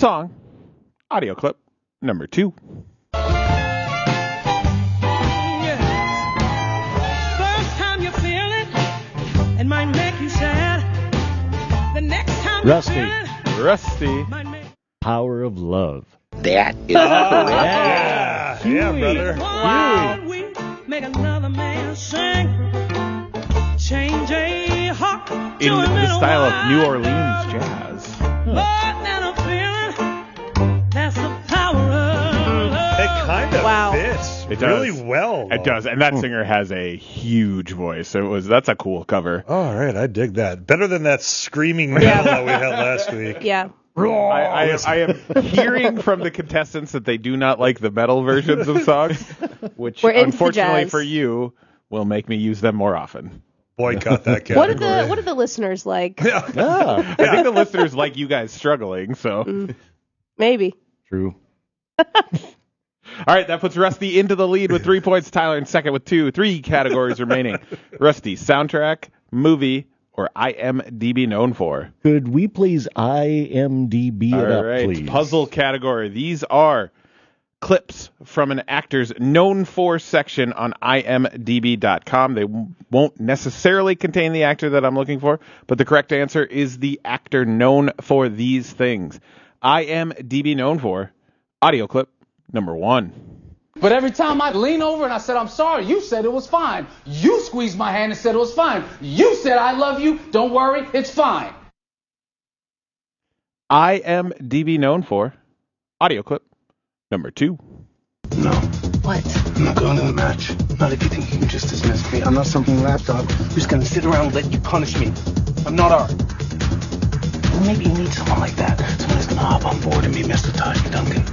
song, audio clip number 2. It might make you sad. The next time Rusty. Power of Love. That is correct. Yeah, brother. we make another man sing. Change a heart In the style of New Orleans jazz. But then I'm feeling that's the power of love. It kind of fits It does. really well. It does, and that singer has a huge voice. That's a cool cover. All right, I dig that. Better than that screaming metal that we had last week. Yeah. I am hearing from the contestants that they do not like the metal versions of songs, which We're into unfortunately jazz. for you will make me use them more often. Boycott that category. What do the listeners like? I think the listeners like you guys struggling, so. Maybe. True. All right, that puts Rusty into the lead with 3 points. Tyler in second with 2. 3 categories remaining. Rusty, soundtrack, movie, or IMDb known for? Could we please IMDb it All up, right, please? puzzle category. These are clips from an actor's known for section on imdb.com. They won't necessarily contain the actor that I'm looking for, but the correct answer is the actor known for these things. IMDb known for, audio clip number 1. But every time I lean over and I said, I'm sorry, you said it was fine. You squeezed my hand and said it was fine. You said, I love you. Don't worry. It's fine. IMDb known for, audio clip number 2. No. What? I'm not going to the match. Not if you think you can just dismiss me. I'm not some lapdog who's going to sit around and let you punish me. I'm not art. Well, maybe you need someone like that. Someone who's going to hop on board and be Mr. Taj Duncan.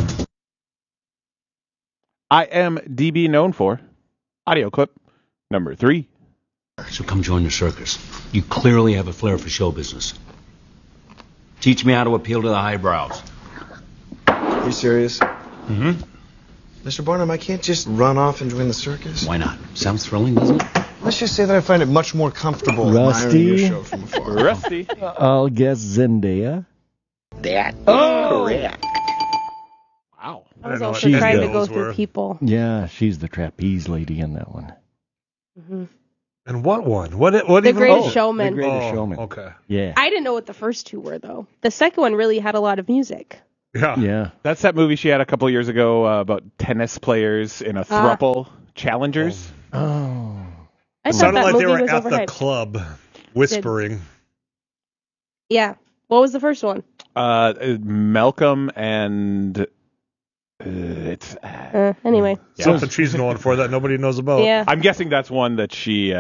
IMDb known for, audio clip number 3. So come join the circus. You clearly have a flair for show business. Teach me how to appeal to the highbrows. Are you serious? Mm-hmm. Mr. Barnum, I can't just run off and join the circus. Why not? Sounds thrilling, doesn't it? Let's just say that I find it much more comfortable admiring your show from afar. Rusty. I'll guess Zendaya. That is correct. Wow. I was know also what trying to Ed go Mills through were. people. Yeah, she's the trapeze lady in that one. Mm-hmm. And what one? What The even? Greatest oh, Showman. The Greatest Showman. Okay. Yeah. I didn't know what the first two were, though. The second one really had a lot of music. Yeah. Yeah. That's that movie she had a couple years ago about tennis players in a throuple challengers. Oh. I It thought sounded that like movie they were was at the overhyped. club whispering. Yeah. What was the first one? Malcolm and it's. Anyway. Something she's known for that nobody knows about. Yeah. I'm guessing that's one that she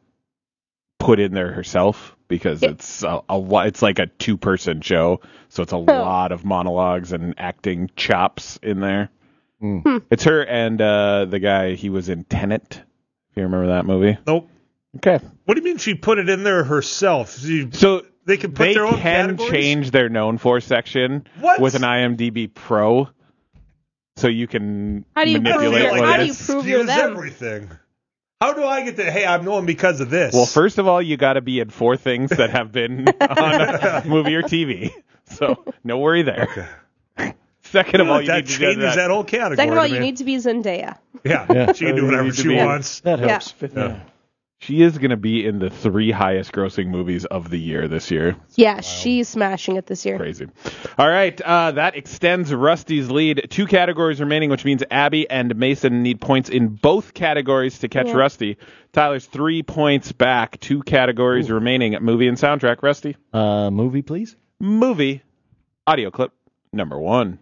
put in there herself because it's a lot. It's like a 2-person show, so it's a lot of monologues and acting chops in there. It's her and the guy. He was in Tenet. If you remember that movie. Nope. Okay. What do you mean she put it in there herself? So they can put their own categories? change their known for section What? with an IMDb Pro, so you can How do you manipulate prove what how it do you is. prove you're Excuse them? everything. How do I get to? Hey, I'm known because of this. Well, first of all, you got to be in 4 things that have been on a movie or TV, so no worry there. Okay. Second of all, you that need to do changes that whole category. Second of all, to you me. need to be Zendaya. Yeah, she can do whatever Need to she be- wants. That helps. Yeah. She is going to be in the 3 highest grossing movies of the year this year. Yeah, she's smashing it this year. Crazy. All right, that extends Rusty's lead. 2 categories remaining, which means Abby and Mason need points in both categories to catch Rusty. Tyler's 3 points back. 2 categories remaining at movie and soundtrack. Rusty? Movie, please. Movie. Audio clip number 1.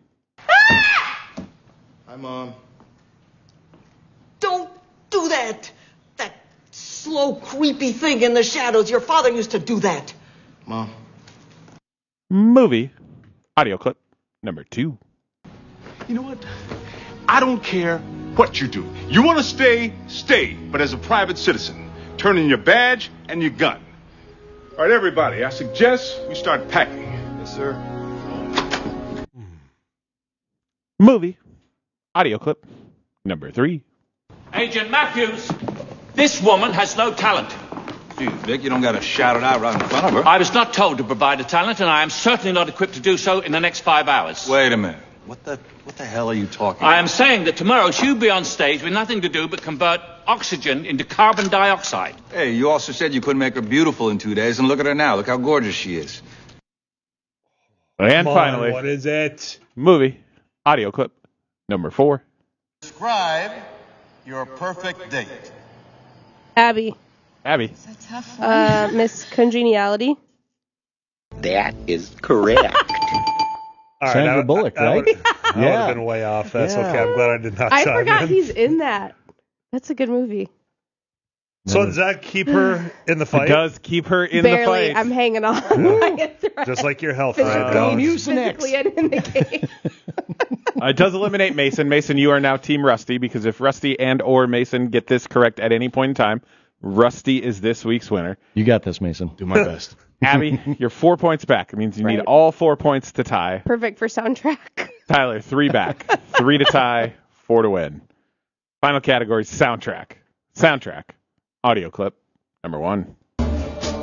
Hi, Mom. Don't do that. That slow, creepy thing in the shadows. Your father used to do that. Mom. Movie. Audio clip number 2. You know what? I don't care what you do. You want to stay, stay. But as a private citizen, turn in your badge and your gun. All right, everybody, I suggest we start packing. Yes, sir. Movie. Audio clip number 3. Agent Matthews, this woman has no talent. Geez, Vic, you don't got to shout it out right in front of her. I was not told to provide a talent, and I am certainly not equipped to do so in the next 5 hours. Wait a minute. What the hell are you talking I about? am saying that tomorrow she'll be on stage with nothing to do but convert oxygen into carbon dioxide. Hey, you also said you couldn't make her beautiful in 2 days, and look at her now. Look how gorgeous she is. And Come on, finally, what is it? movie audio clip number 4. Describe your perfect date. Abby. Abby. Miss Congeniality. That is correct. All Sandra Bullock, right? I would have been way off. That's okay. I'm glad I did not I chime forgot in. he's in that. That's a good movie. So does that keep her in the fight? It does keep her in Barely. the fight. I'm hanging on. by a thread. Just like your health right Go now. Physically and in the game. It does eliminate Mason. Mason, you are now Team Rusty, because if Rusty and or Mason get this correct at any point in time, Rusty is this week's winner. You got this, Mason. Do my best. Abby, you're 4 points back. It means you need Right. all 4 points to tie. Perfect for soundtrack. Tyler, 3 back. 3 to tie, 4 to win. Final category, soundtrack. Soundtrack. Audio clip number 1.